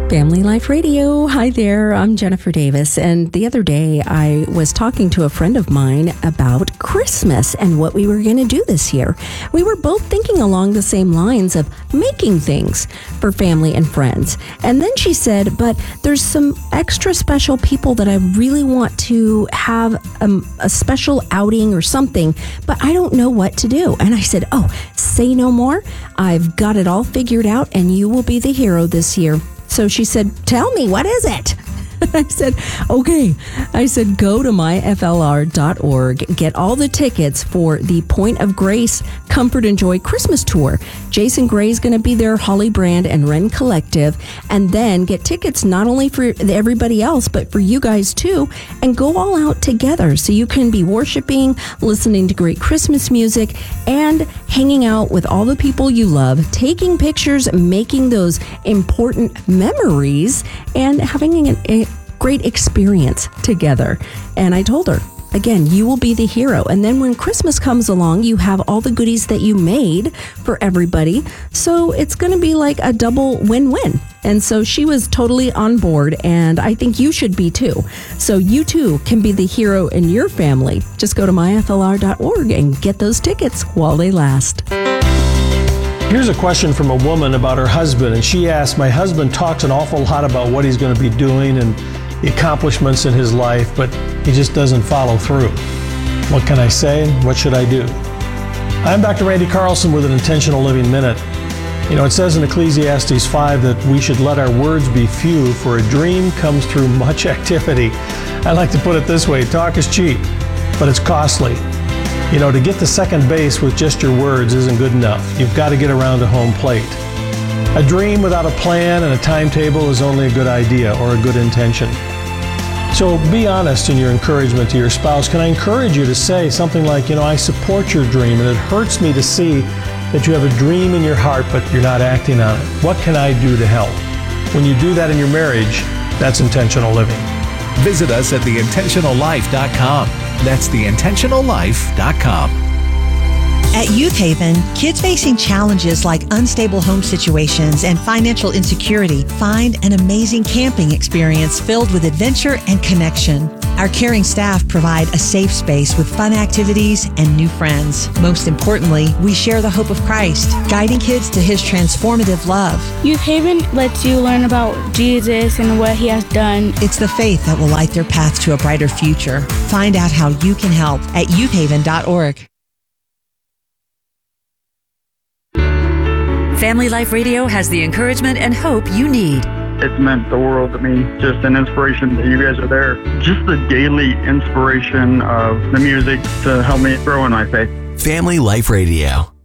Family Life Radio. Hi there, I'm Jennifer Davis, and the other day I was talking to a friend of mine about Christmas and what we were going to do this year. We were both thinking along the same lines of making things for family and friends. And then she said, but there's some extra special people that I really want to have a special outing or something, but I don't know what to do. And I said, oh, say no more. I've got it all figured out, and you will be the hero this year. So she said, tell me, what is it? I said, okay. I said, go to myflr.org, get all the tickets for the Point of Grace Comfort and Joy Christmas Tour. Jason Gray's going to be there, Holly Brand and Wren Collective, and then get tickets not only for everybody else, but for you guys too, and go all out together so you can be worshiping, listening to great Christmas music, and hanging out with all the people you love, taking pictures, making those important memories, and having a great experience together. And I told her, again, you will be the hero. And then when Christmas comes along, you have all the goodies that you made for everybody. So it's going to be like a double win-win. And so she was totally on board, and I think you should be too. So you too can be the hero in your family. Just go to myflr.org and get those tickets while they last. Here's a question from a woman about her husband, and she asked, my husband talks an awful lot about what he's going to be doing and the accomplishments in his life, but he just doesn't follow through. What can I say? What should I do? I'm Dr. Randy Carlson with an Intentional Living Minute. You know, it says in Ecclesiastes 5 that we should let our words be few, for a dream comes through much activity. I like to put it this way, talk is cheap, but it's costly. You know, to get to second base with just your words isn't good enough. You've got to get around to home plate. A dream without a plan and a timetable is only a good idea or a good intention. So be honest in your encouragement to your spouse. Can I encourage you to say something like, you know, I support your dream, and it hurts me to see that you have a dream in your heart but you're not acting on it. What can I do to help? When you do that in your marriage, that's intentional living. Visit us at theintentionallife.com. That's theintentionallife.com. At Youth Haven, kids facing challenges like unstable home situations and financial insecurity find an amazing camping experience filled with adventure and connection. Our caring staff provide a safe space with fun activities and new friends. Most importantly, we share the hope of Christ, guiding kids to His transformative love. Youth Haven lets you learn about Jesus and what He has done. It's the faith that will light their path to a brighter future. Find out how you can help at youthhaven.org. Family Life Radio has the encouragement and hope you need. It's meant the world to me. Just an inspiration that you guys are there. Just the daily inspiration of the music to help me grow in my faith. Family Life Radio.